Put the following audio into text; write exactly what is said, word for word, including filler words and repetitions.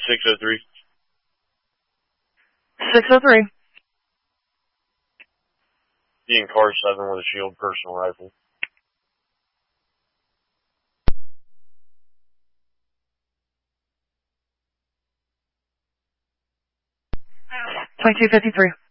six oh three. six oh three. Being car seven with a shield personal rifle. twenty-two fifty-three.